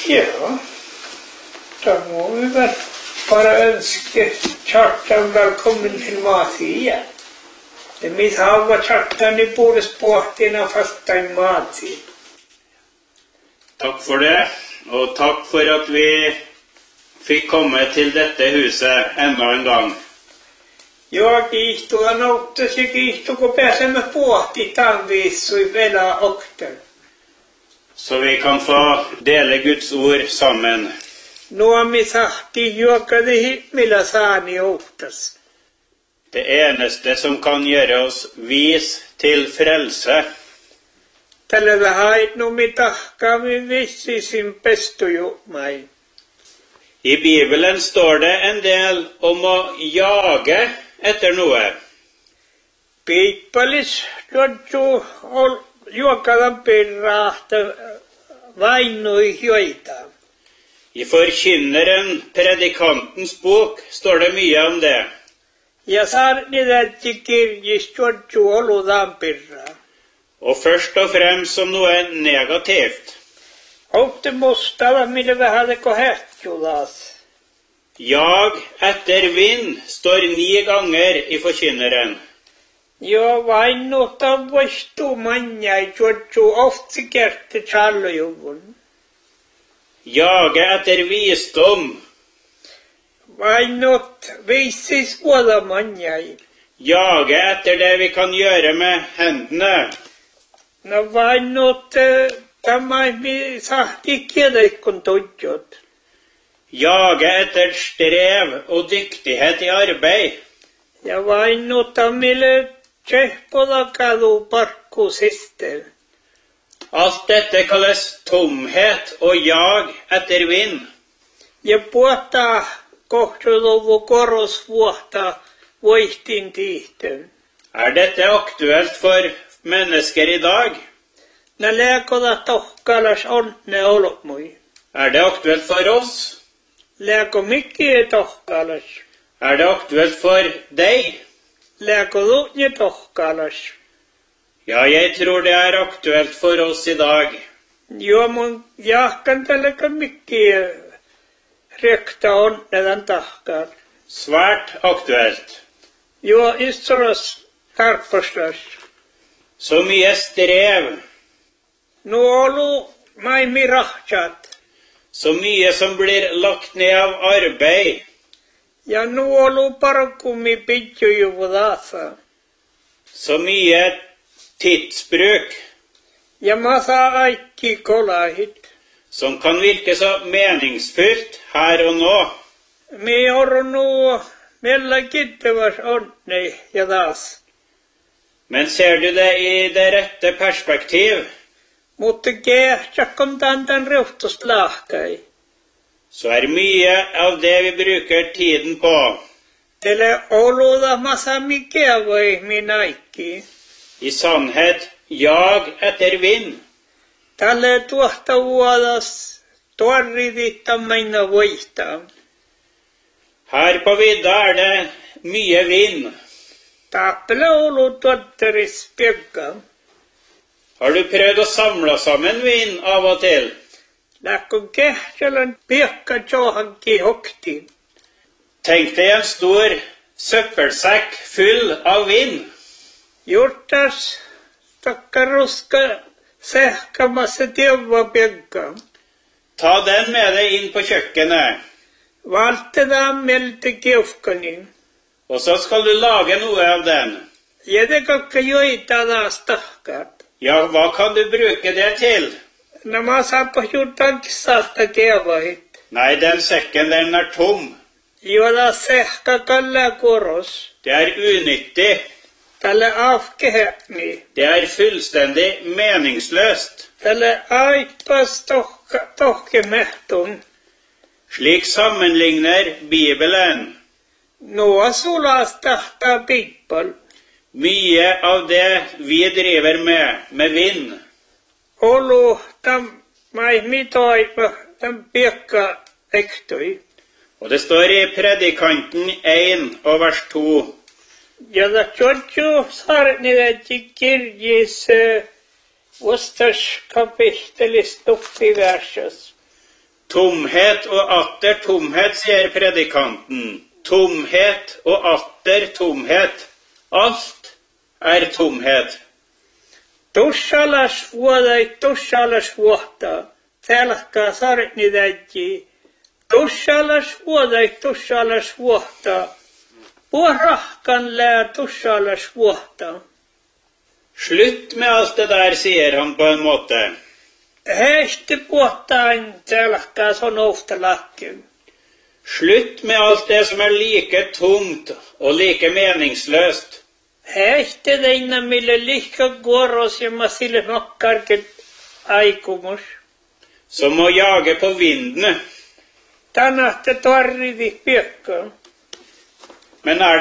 Ja, da må vi vel bare ønske Kjartan velkommen til Matia. Det mitt hav var Kjartan i både sporten og første Matia. Takk for det, og takk for at vi fikk komme til dette huset enda en gang. Jag istod en åtta sig istod och bäsa med båt i tandvis och i vela okter. Så vi kan få dele Guds ord sammen. Nu har vi sagt i jokade himmela sani åktas. Det eneste som kan gjøre oss vis til frelse. Tällä vähän no mitä kami vissi sin pesto jo mig. I Bibelen står det en del om å jage etter noe. Piippalis juokadan perraahta vainoi joita. I Forkynneren, predikantens bok, står det mye om det. Ja saarni tätti kirjis oludan perraa. Og først og fremst som noe negativt. Olette mustava mille vähän teko hähtjulas. Jag etter vind står 9 ganger i Forkynneren. Jo vain nohta voistu manjai juottu ofti kerti tjallujuvun. Jage etter visdom. Vain not viisis vuoda manjai. Jage etter det vi kan gjøre med hendene. No vain not tämä mi sahti kieleikon tudjot. Jage etter strev og dyktighet i arbeid. Ja vain nohta mille tsehpoda kadu parkku siste. Alt dette kalles tomhet og jag etter vind. Ja puhuta kohtulovu korosvuotta voihtin tihtön. Dette aktuelt for mennesker i dag? Nä lääkoda tohkalas onne olmui. Det aktuelt for oss? Lääko mikki tohkalas. Det aktuelt for deg? Lääko luutje tohkalas. Ja, jeg tror det aktuelt for oss i dag. Jo, mun jahkan tälläkä mikki rekta onnedan tahkal. Svært aktuelt. Jo, istoras tarposlas. Så mye strev. Nu olu maimi rahtsat. Så mye som blir lagt ned av arbeid. Ja nu olu parkumi pitjujuvudasa. Så mye tidsbruk. Ja masa aikki kolahit. Som kan virke så meningsfullt her og nå. Me oru nu mella kittevas onne ja das. Men ser du det i det rette perspektiv? Mutta kehtjakon tantan reuhtost lahkai. Så mye av det vi bruker tiden på. Tele oluda masa mikevai minaikki. I sannhet, jag etter vind. Tälle tuohta vuodas tuorrivitta meina voihta. Her på vidda det mye vind. Tappele olu tuotteris pekka. Har du prøvd å samle sammen vind av og til? Läkkon kehtjalan pekka tjohanki hokti. Tenk deg en stor søppelsekk full av vind. Jurtas takkaruska sehkamassa tieva pekka. Ta den med deg inn på kjøkkenet. Valteda melte keufkani. Og så skal du lage noe av den. Jedekakka joita taas tahkat. Ja, hva kan du bruke det til? Nämä saappa juurtaan kisasta keavahit. Nei, den sekken den tom. Joda sehka kalla koros. Det unyttig. Tälle afkehäkni. Det fullstendig meningsløst. Tälle aipas tohkemehtun. Slik sammenligner Bibelen. Noa sulas tahtaa pippal. Mye av det vi driver med vind. Olu tam mai mitoi tam pekka ektoi. Og det står i Predikanten 1 og vers 2. Ja da tjotju sarnidetti kirjis vastas kapittelis tuppi verses. Tomhet og atter tomhet, sier predikanten. Tomhet og atter tomhet. Alt er tomhet. Tussalas vuotta. Telkkaa sarni täjji. Tussalas vuotta. Puorahkan lää tussalas vuotta. Slutt med alt det der, sier han på en måte. Heistä puhtaan telkkaa sanofta lakkin. Slutt med alt det som er like tomt og like meningsløst. Heistä teina mille lihka kuoros ja mä sille nokkarket aikumus. Som å jage på vindene. Tänähtä tarviti piekkaan. Men er